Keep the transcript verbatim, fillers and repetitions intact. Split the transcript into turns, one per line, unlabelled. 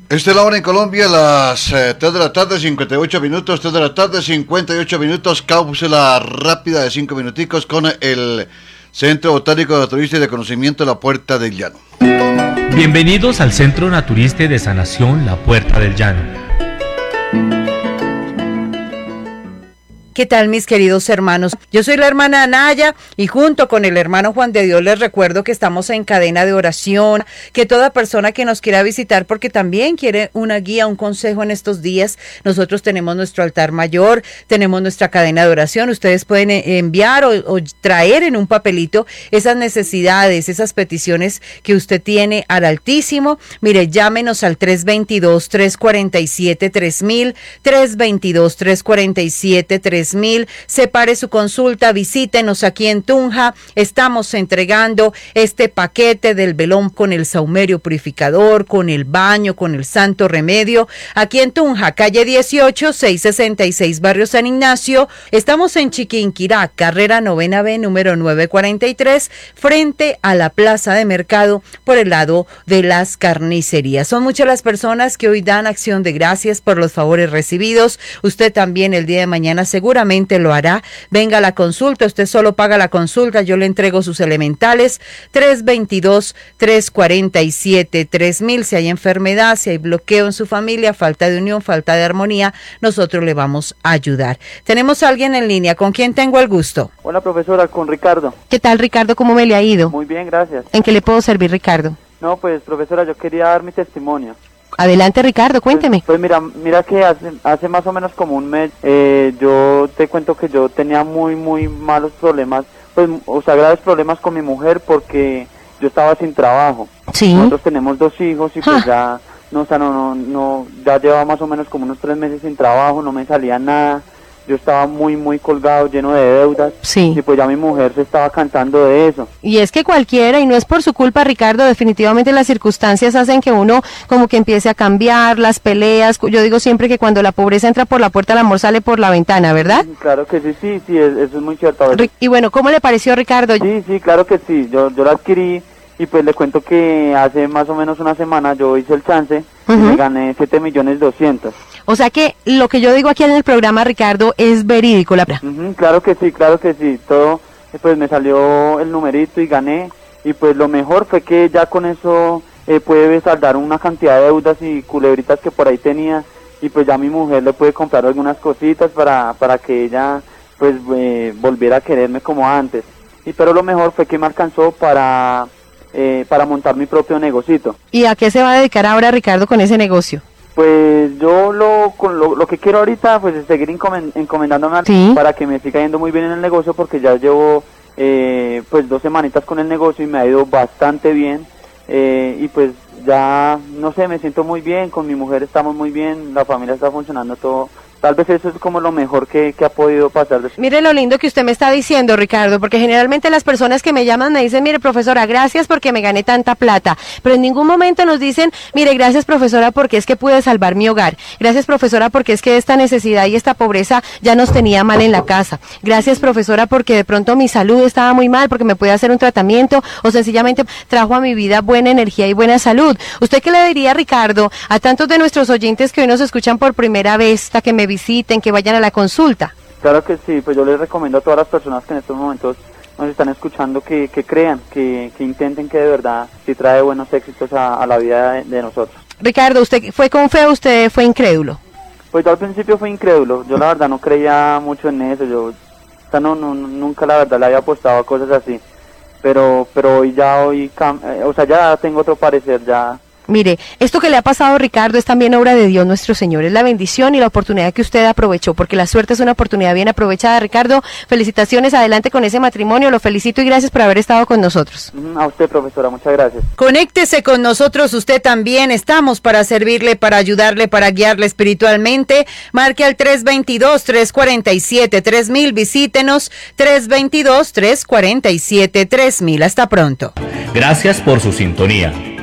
Esta es la hora en Colombia, las eh, tres de la tarde, cincuenta y ocho minutos, tres de la tarde, cincuenta y ocho minutos, cápsula rápida de cinco minuticos con el Centro Botánico Naturista y de Conocimiento La Puerta del Llano.
Bienvenidos al Centro Naturista y de Sanación La Puerta del Llano.
¿Qué tal, mis queridos hermanos? Yo soy la hermana Anaya y junto con el hermano Juan de Dios les recuerdo que estamos en cadena de oración, que toda persona que nos quiera visitar porque también quiere una guía, un consejo en estos días, nosotros tenemos nuestro altar mayor, tenemos nuestra cadena de oración, ustedes pueden enviar o, o traer en un papelito esas necesidades, esas peticiones que usted tiene al Altísimo. Mire, llámenos al tres veintidós, tres cuarenta y siete, tres mil, tres veintidós, tres cuarenta y siete, tres mil, separe su consulta, visítenos aquí en Tunja, estamos entregando este paquete del velón con el saumerio purificador, con el baño, con el santo remedio, aquí en Tunja, calle dieciocho, seiscientos sesenta y seis, barrio San Ignacio, estamos en Chiquinquirá, carrera novena B, número novecientos cuarenta y tres, frente a la plaza de mercado, por el lado de las carnicerías. Son muchas las personas que hoy dan acción de gracias por los favores recibidos, usted también el día de mañana seguro seguramente lo hará. Venga a la consulta, usted solo paga la consulta, yo le entrego sus elementales. Tres veintidós, tres cuarenta y siete, tres mil. Si hay enfermedad, si hay bloqueo en su familia, falta de unión, falta de armonía, nosotros le vamos a ayudar. Tenemos a alguien en línea, ¿con quién tengo el gusto?
Hola, profesora, con Ricardo.
¿Qué tal, Ricardo? ¿Cómo me le ha ido?
Muy bien, gracias.
¿En qué le puedo servir, Ricardo?
No, pues, profesora, yo quería dar mi testimonio.
Adelante, Ricardo, cuénteme.
Pues, pues mira, mira que hace, hace más o menos como un mes, eh, yo te cuento que yo tenía muy, muy malos problemas, pues, o sea, graves problemas con mi mujer porque yo estaba sin trabajo.
Sí.
Nosotros tenemos dos hijos y pues
ah.
ya, no, o sea, no, no, no, ya llevaba más o menos como unos tres meses sin trabajo, no me salía nada. Yo estaba muy, muy colgado, lleno de deudas.
Sí.
Y pues ya mi mujer se estaba cansando de eso.
Y es que cualquiera, y no es por su culpa, Ricardo, definitivamente las circunstancias hacen que uno como que empiece a cambiar, las peleas. Yo digo siempre que cuando la pobreza entra por la puerta, el amor sale por la ventana, ¿verdad?
Claro que sí, sí, sí, eso es muy cierto.
Y bueno, ¿cómo le pareció, Ricardo?
Sí, sí, claro que sí, yo, yo la adquirí y pues le cuento que hace más o menos una semana yo hice el chance uh-huh. y me gané siete millones doscientos.
O sea que lo que yo digo aquí en el programa, Ricardo, es verídico. La...
Uh-huh, claro que sí, claro que sí. Todo, pues me salió el numerito y gané. Y pues lo mejor fue que ya con eso eh, puede saldar una cantidad de deudas y culebritas que por ahí tenía. Y pues ya mi mujer le puede comprar algunas cositas para, para que ella pues eh, volviera a quererme como antes. Y pero lo mejor fue que me alcanzó para, eh, para montar mi propio negocito.
¿Y a qué se va a dedicar ahora, Ricardo, con ese negocio?
Pues yo lo, con lo, lo que quiero ahorita pues es seguir encomen, encomendándome
¿Sí?
para que me siga yendo muy bien en el negocio porque ya llevo eh, pues dos semanitas con el negocio y me ha ido bastante bien eh, y pues ya no sé, me siento muy bien, con mi mujer estamos muy bien, la familia está funcionando todo. Tal vez eso es como lo mejor que, que ha podido pasar.
Mire lo lindo que usted me está diciendo, Ricardo, porque generalmente las personas que me llaman me dicen, mire, profesora, gracias porque me gané tanta plata, pero en ningún momento nos dicen, mire, gracias, profesora, porque es que pude salvar mi hogar, gracias, profesora, porque es que esta necesidad y esta pobreza ya nos tenía mal en la casa, gracias, profesora, porque de pronto mi salud estaba muy mal, porque me pude hacer un tratamiento, o sencillamente trajo a mi vida buena energía y buena salud. ¿Usted qué le diría, Ricardo, a tantos de nuestros oyentes que hoy nos escuchan por primera vez, hasta que me visiten, que vayan a la consulta?
Claro que sí, pues yo les recomiendo a todas las personas que en estos momentos nos están escuchando que, que crean, que, que intenten que de verdad sí trae buenos éxitos a, a la vida de, de nosotros.
Ricardo, ¿usted fue con fe o usted fue incrédulo?
Pues yo al principio fui incrédulo, yo la verdad no creía mucho en eso, yo o sea, no, no, nunca la verdad le había apostado a cosas así, pero pero hoy ya, hoy, eh, o sea, ya tengo otro parecer, ya...
Mire, esto que le ha pasado, Ricardo, es también obra de Dios nuestro Señor, es la bendición y la oportunidad que usted aprovechó, porque la suerte es una oportunidad bien aprovechada. Ricardo, felicitaciones, adelante con ese matrimonio, lo felicito y gracias por haber estado con nosotros.
A usted, profesora, muchas gracias.
Conéctese con nosotros, usted también, estamos para servirle, para ayudarle, para guiarle espiritualmente. Marque al tres veintidós, tres cuarenta y siete, tres mil, visítenos, tres veintidós, tres cuarenta y siete, tres mil. Hasta pronto.
Gracias por su sintonía.